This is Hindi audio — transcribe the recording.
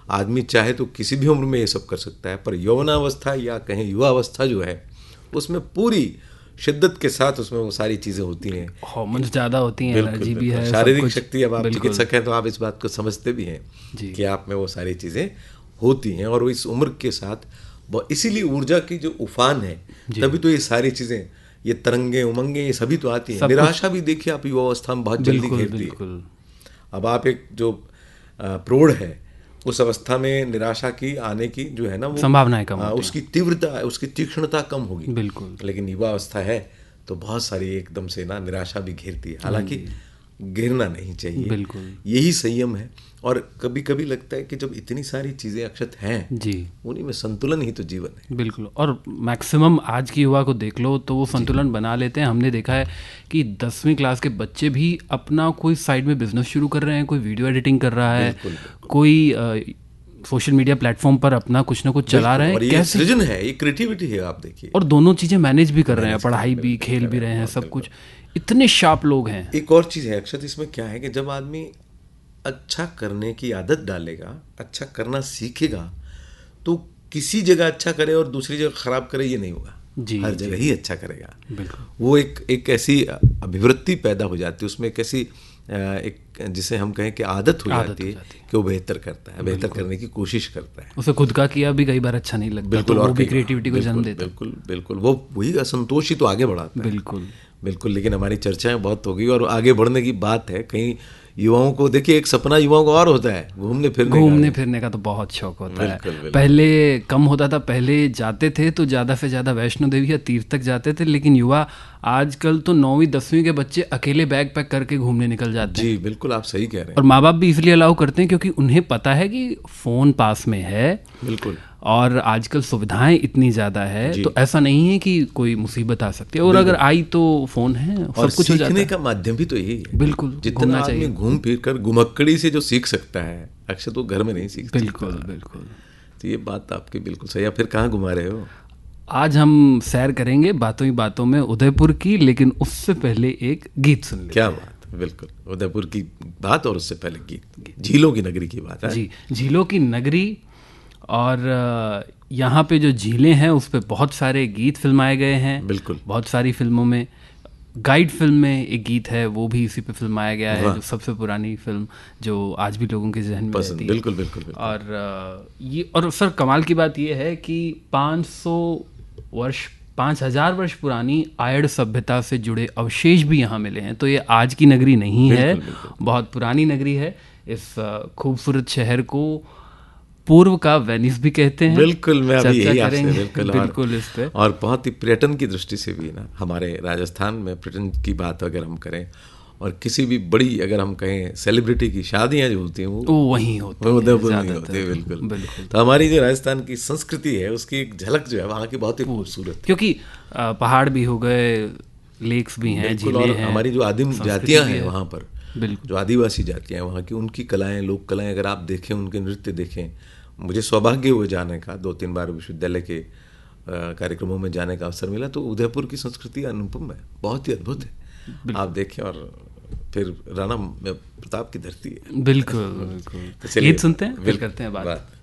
आदमी चाहे तो किसी भी उम्र में ये सब कर सकता है, पर यौवनावस्था या कहें युवावस्था जो है उसमें पूरी शिद्दत के साथ उसमें वो सारी चीज़ें होती हैं, हार्मोन्स ज़्यादा होती हैं, एनर्जी भी है, सब शारीरिक कुछ। शक्ति। अब आप चिकित्सक हैं तो आप इस बात को समझते भी हैं कि आप में वो सारी चीज़ें होती हैं, और इस उम्र के साथ इसीलिए ऊर्जा की जो उफान है, तभी तो ये सारी चीज़ें, ये तरंगे उमंगे ये सभी तो आती हैं। निराशा भी देखिए आप युवावस्था में बहुत जल्दी घेरती है। अब आप एक जो प्रौढ़ है उस अवस्था में निराशा की आने की जो है ना वो संभावनाएं कम होती हैं, उसकी तीव्रता, उसकी तीक्ष्णता कम होगी। बिल्कुल। लेकिन युवा अवस्था है तो बहुत सारी एकदम से ना निराशा भी घेरती है, हालांकि गिरना नहीं चाहिए, बिल्कुल यही संयम है। और कभी कभी लगता है कि जब इतनी सारी चीज़ें अक्षत हैं जी, उन्हीं में संतुलन ही तो जीवन है। बिल्कुल। और मैक्सिमम आज की युवा को देख लो तो वो संतुलन बना लेते हैं। हमने देखा है कि 10वीं क्लास के बच्चे भी अपना कोई साइड में बिजनेस शुरू कर रहे हैं, कोई वीडियो एडिटिंग कर रहा है, कोई सोशल मीडिया प्लेटफॉर्म पर अपना कुछ ना कुछ चला रहे हैं। और ये सृजन है, ये क्रिएटिविटी है, आप देखिए। और दोनों चीज़ें मैनेज भी कर रहे हैं, पढ़ाई भी, खेल भी रहे हैं, सब कुछ। इतने शार्प लोग हैं। एक और चीज़ है अक्षत, इसमें क्या है कि जब आदमी अच्छा करने की आदत डालेगा, अच्छा करना सीखेगा, तो किसी जगह अच्छा करे और दूसरी जगह खराब करे ये नहीं होगा, हर जगह ही अच्छा करेगा। बिल्कुल। वो एक ऐसी अभिवृत्ति पैदा हो जाती है उसमें, एक ऐसी एक जिसे हम कहें कि आदत हो जाती है कि वो बेहतर करता है, बेहतर करने की कोशिश करता है। उसे खुद का किया भी कई बार अच्छा नहीं लगता, बिल्कुल, तो और वो भी क्रिएटिविटी को जन्म देता है। बिल्कुल बिल्कुल, वो वही असंतोष ही तो आगे बढ़ाता है। बिल्कुल बिल्कुल। लेकिन हमारी चर्चाएं बहुत हो गई और आगे बढ़ने की बात है। कहीं युवाओं को देखिए, एक सपना युवाओं को और होता है घूमने फिरने का तो बहुत शौक होता है। बिल्कुल। पहले कम होता था, पहले जाते थे तो ज़्यादा से ज़्यादा वैष्णो देवी या तीर्थ तक जाते थे, लेकिन युवा आजकल तो 9वीं 10वीं के बच्चे अकेले बैग पैक करके घूमने निकल जाते हैं। जी बिल्कुल, आप सही कह रहे हैं। और माँ बाप भी इसलिए अलाउ करते हैं क्योंकि उन्हें पता है कि फ़ोन पास में है। बिल्कुल। और आजकल सुविधाएं इतनी ज़्यादा है तो ऐसा नहीं है कि कोई मुसीबत आ सकती है, और अगर आई तो फ़ोन है, सब कुछ हो जाता है। सीखने का माध्यम भी तो यही है। बिल्कुल, जितना आदमी घूम फिर कर घुमक्कड़ी से जो सीख सकता है, अक्सर तो घर में नहीं सीख सकता। बिल्कुल बिल्कुल। तो ये बात आपकी बिल्कुल सही है। फिर कहाँ घुमा रहे हो? आज हम सैर करेंगे बातों ही बातों में उदयपुर की, लेकिन उससे पहले एक गीत सुन लेते क्या बात, बिल्कुल उदयपुर की बात और उससे पहले गीत, झीलों की नगरी की बात है। जी, झीलों की नगरी। और यहाँ पे जो झीलें हैं उस पर बहुत सारे गीत फिल्माए गए हैं। बिल्कुल। बहुत सारी फिल्मों में, गाइड फिल्म में एक गीत है वो भी इसी पे फिल्माया गया है, जो सबसे पुरानी फिल्म जो आज भी लोगों के जहन में रहती है। बिल्कुल बिल्कुल। और ये, और सर कमाल की बात ये है कि 5000 वर्ष पुरानी आयड़ सभ्यता से जुड़े अवशेष भी यहाँ मिले हैं। तो ये आज की नगरी नहीं है, बहुत पुरानी नगरी है। इस खूबसूरत शहर को पूर्व का वेनिस भी कहते हैं। बिल्कुल, मैं अभी यही आपसे बिल्कुल इस पे। और बहुत ही पर्यटन की दृष्टि से भी ना, हमारे राजस्थान में पर्यटन की बात अगर हम करें, और किसी भी बड़ी अगर हम कहें सेलिब्रिटी की शादियां जो होती हैं वो वहीं होती हैं, उदयपुर में होती है। बिल्कुल। तो हमारी जो राजस्थान की संस्कृति है उसकी एक झलक जो है वहाँ की बहुत ही खूबसूरत, क्योंकि पहाड़ भी हो गए, लेक्स भी हैं, झीलें हैं। हमारी जो आदिम जातियाँ हैं वहाँ पर, बिल्कुल, जो आदिवासी जातियाँ हैं वहाँ की, उनकी कलाएं, लोक कलाएं अगर आप देखें, उनके नृत्य देखें, मुझे सौभाग्य हुआ जाने का, 2-3 बार विश्वविद्यालय के कार्यक्रमों में जाने का अवसर मिला। तो उदयपुर की संस्कृति अनुपम है, बहुत ही अद्भुत है। आप देखें, और फिर राणा प्रताप की धरती है। बिल्कुल। गीत सुनते हैं, फिर करते हैं बात।